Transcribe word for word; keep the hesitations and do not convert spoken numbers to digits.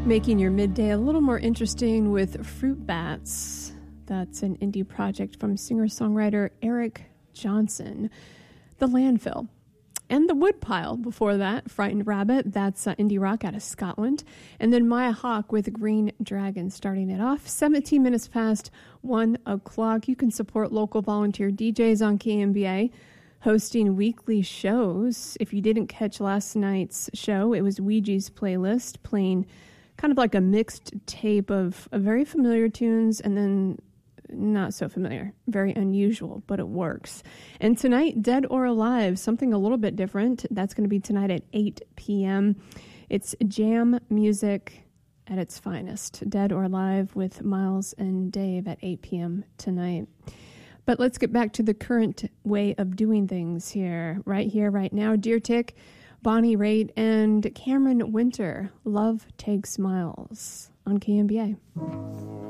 Making your midday a little more interesting with Fruit Bats. That's an indie project from singer-songwriter Eric Johnson. The Landfill. And The Woodpile before that, Frightened Rabbit, that's uh, indie rock out of Scotland. And then Maya Hawke with Green Dragon starting it off. seventeen minutes past one o'clock. You can support local volunteer D Js on K M B A, hosting weekly shows. If you didn't catch last night's show, it was Ouija's playlist, playing kind of like a mixed tape of, of very familiar tunes and then not so familiar. Very unusual, but it works. And tonight, Dead or Alive, something a little bit different. That's going to be tonight at eight p.m. It's jam music at its finest. Dead or Alive with Miles and Dave at eight p.m. tonight. But let's get back to the current way of doing things here. Right here, right now. Deer Tick, Bonnie Raitt, and Cameron Winter. Love Takes Miles on K M B A.